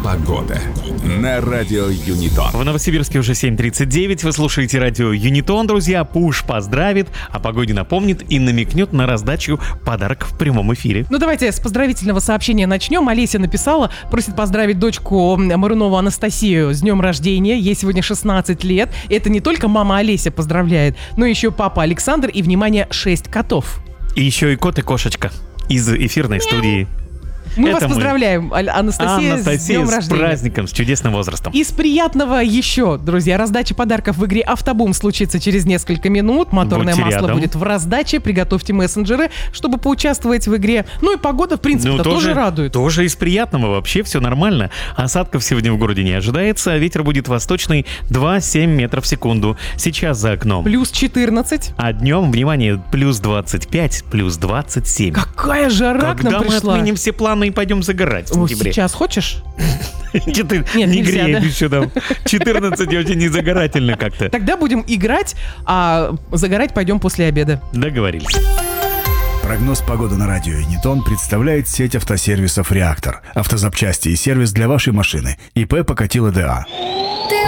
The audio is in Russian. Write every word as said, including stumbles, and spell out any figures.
Погода на радио Юнитон. В Новосибирске уже семь тридцать девять. Вы слушаете радио Юнитон, друзья. Пуш поздравит, о погоде напомнит и намекнет на раздачу подарков в прямом эфире. Ну давайте с поздравительного сообщения начнем. Олеся написала, просит поздравить дочку Марунову Анастасию с днем рождения. Ей сегодня шестнадцать лет. Это не только мама Олеся поздравляет, но еще папа Александр и, внимание, шесть котов. И еще и кот и кошечка из эфирной студии. Мы Это вас мы. поздравляем, Аль- Анастасия, Анастасия, с днем с рождения. праздником, с чудесным возрастом. Из приятного еще, друзья, раздача подарков в игре «Автобум» случится через несколько минут. Моторное Будьте масло рядом. будет в раздаче. Приготовьте мессенджеры, чтобы поучаствовать в игре. Ну и погода, в принципе, Ну, тоже радует. Тоже из приятного, вообще все нормально. Осадков сегодня в городе не ожидается, а ветер будет восточный два-семь метров в секунду. Сейчас за окном. Плюс четырнадцать. А днем, внимание, плюс двадцать пять, плюс двадцать семь. Какая жара к Когда нам мы пришла. отменим все планы и пойдем загорать в О, сентябре? сейчас хочешь? Четы- Нет, не нельзя, греет да? еще там. четырнадцать очень незагорательно как-то. Тогда будем играть, а загорать пойдем после обеда. Договорились. Прогноз погоды на радио Юнитон представляет сеть автосервисов «Реактор». Автозапчасти и сервис для вашей машины. ИП Покатило ДА. Ты